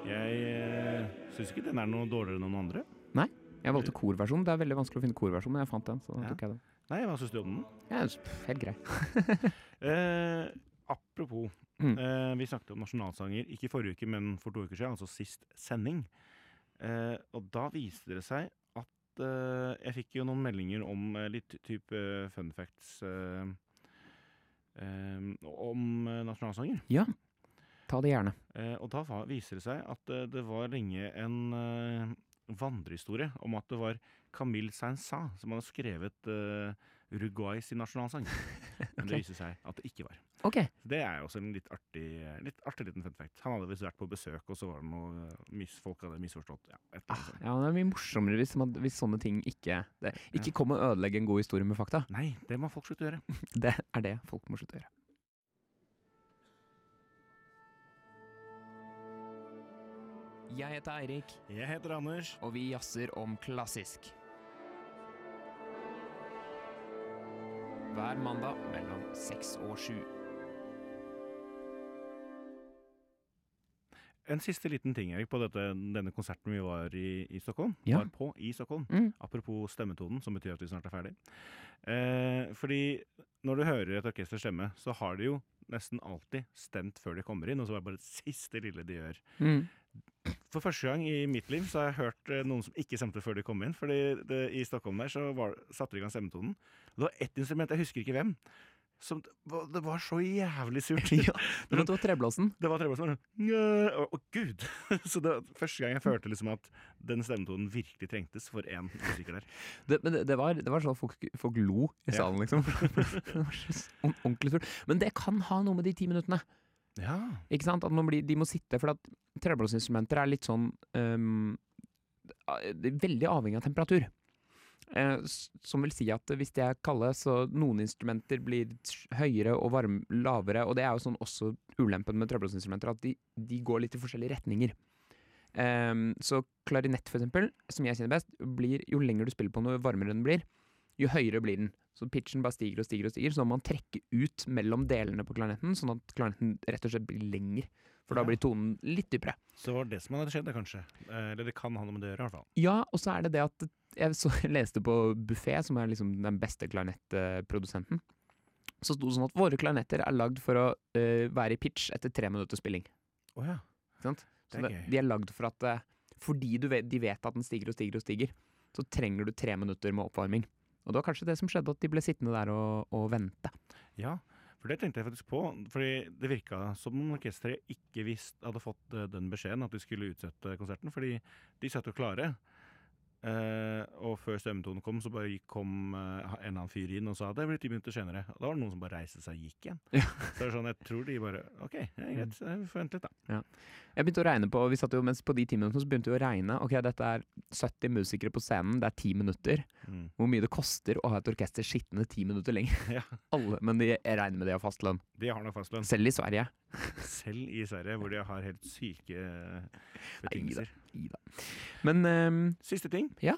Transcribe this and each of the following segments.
Jeg synes ikke den noe dårligere enn noen andre. Nei, jeg valgte korversjonen. Det veldig vanskelig å finne korversjon, men jeg fant den, så da tok jeg den. Nei, hva synes du om den? Ja, helt grei. Apropos, vi snakket om nasjonalsanger, ikke i forrige uke, men for 2 uker siden, altså sist sending. Og da viste det seg at jeg fikk jo noen meldinger om litt type fun facts om nasjonalsanger. Ja, ta det gjerne. Og da viser det seg at det var lenge en vandrehistorie om at det var Camille Saint-Saëns som hadde skrevet Uruguay sin nasjonalsang. Men det viser seg at det ikke var. Ok. Det jo også en litt artig liten fun fact. Han hadde visst vært på besøk, og så var det noe folk hadde misforstått. Ja, ja, det mye morsommere hvis sånne ting ikke kommer å ødelegge en god historie med fakta. Nei, det må folk slutte å gjøre. Det det folk må slutte å gjøre. Jeg heter Eirik. Jeg heter Anders. Og vi jazzer om klassisk. Hver mandag mellom 6 og 7. En siste liten ting, Erik, på denne konserten vi var i Stockholm. Ja. Var på i Stockholm. Apropos stemmetonen, som betyr at vi snart ferdig. Fordi når du hører et orkester stemme, så har de jo nesten alltid stemt før de kommer inn, og så var det bare det siste lille de gjør. For første gang i mitt liv så har jeg hørt noen som ikke stemte før de kom inn, fordi i Stockholm der så satte de i gang stemmetonen. Det var ett instrument, jeg husker ikke hvem, det var så jævlig surt. Ja, det var treblåsen. Det var treblåsen. Å Gud! Så det var første gang jeg følte liksom at den stemmetonen virkelig trengtes for en musiker der. Men det var sånn folk lo i salen, liksom. Det var så ordentlig surt. Men det kan ha noe med de 10 minuttene. Ja. Ikke sant? At de må sitte, for at treblåsinstrumenter litt sånn veldig avhengig av temperatur. Som vil si at hvis de kalde, så noen instrumenter blir høyere og lavere, og det jo sånn også ulempen med treblåsinstrumenter, at de går litt i forskjellige retninger. Så klarinett for eksempel, som jeg kjenner best, jo lenger du spiller på den, jo varmere den blir, jo høyere blir den. Så pitchen bare stiger og stiger og stiger, så må man trekke ut mellom delene på klarinetten, sånn at klarinetten rett og slett blir lenger, for da blir tonen litt dypere. Så var det som hadde skjedd, kanskje? Eller det kan ha noe med det å gjøre, i hvert fall. Ja, og så det at jeg leste på Buffet, som liksom den beste klarinettprodusenten, så sto det sånn at våre klarinetter lagd for å være i pitch etter 3 minutter spilling. Åja, sant? Så de lagd for at fordi de vet at den stiger og stiger og stiger, så trenger du 3 minutter med oppvarming. Og det var kanskje det som skjedde, at de ble sittende der og vente. Ja, for det tenkte jeg faktisk på, fordi det virket som om orkestret ikke hadde fått den beskjeden at de skulle utsette konserten, fordi de satt jo klare. Og før stemmetonen kom, så bare kom en eller annen fyr inn og sa det blir 10 minutter senere. Og da var det noen som bare reiste seg og gikk igjen. Ja. Så det sånn, jeg tror de bare, ok, greit, vi får vente litt da. Ja. Jeg begynte å regne på, vi satt jo mens på de 10 minuttene, så begynte vi å regne, ok, dette 70 musikere på scenen, det 10 minutter. Hvor mye det koster å ha et orkester skittende 10 minutter lenger. Ja. Men jeg regner med det har fastlønn. De har nok fastlønn. Selv i Sverige. Selv i Sverige, hvor de har helt syke betingelser. Ida. Men siste ting. Ja.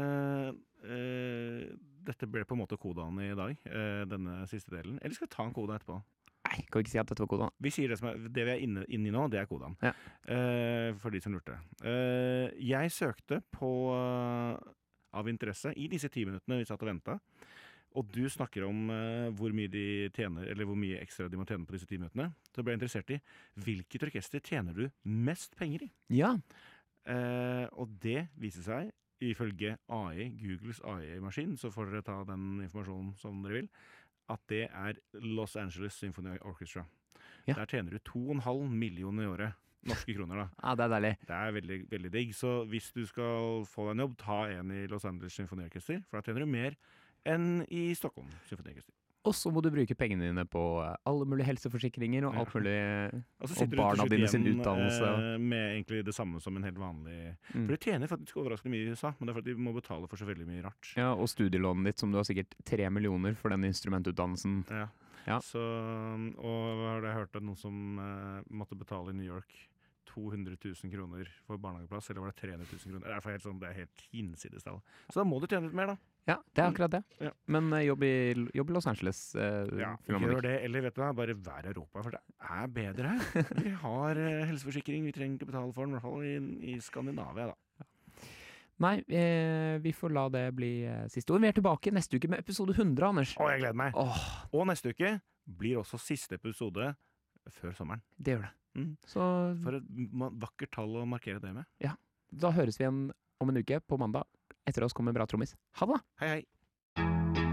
Dette ble på en måte kodaen i dag, denne siste delen. Eller skal vi ta en koda etterpå? Nei, kan vi ikke si at dette var kodaen? Vi sier det vi inne i nå, det kodaen. Ja. For de som lurte. Jeg søkte på av interesse i disse 10 minuttene vi satt og ventet. Og du snakker om hvor mye de tjener, eller hvor mye ekstra de må tjene på disse 10 minuttene. Så ble jeg interessert i hvilket orkester tjener du mest penger i? Ja. Og det viser seg, ifølge AI, Googles AI-maskin, så får dere ta den informasjonen som dere vil, at det Los Angeles Symphony Orchestra. Ja. Der tjener du 2,5 millioner i året. Norske kroner da. Ja, det deilig. Det veldig, veldig digg. Så hvis du skal få deg en jobb, ta en i Los Angeles Symphony Orchestra, for da tjener du mer enn i Stockholm Symphony Orchestra. Og så må du bruke pengene dine på alle mulige helseforsikringer og alt mulig, og barna dine sin utdannelse. Med egentlig det samme som en helt vanlig... For de tjener faktisk overraskende mye i USA, men det for at de må betale for så veldig mye rart. Ja, og studielånet ditt, som du har sikkert 3 millioner for den instrumentutdannelsen. Ja. Så, og har jeg hørt at noen som måtte betale i New York 200 000 kroner for barnehageplass, eller var det 300 000 kroner? Det er helt hinsides tall. Så da må du tjene litt mer, da. Ja, det er akkurat det. Ja. Men jobb i Los Angeles. Gjør det, eller vet du hva, bare vær i Europa, for det er bedre her. Vi har helseforsikring, vi trenger ikke betale for den, i hvert fall i Skandinavia, da. Nei, vi får la det bli siste ord. Vi er tilbake neste uke med episode 100, Anders. Jeg gleder meg. Og neste uke blir også siste episode før sommeren. Det gjør det. Så for et vakkert tall å markere det med. Ja, da høres vi igjen om en uke på mandag. Etter oss kommer Bra Trommis. Ha det! Hei, hei!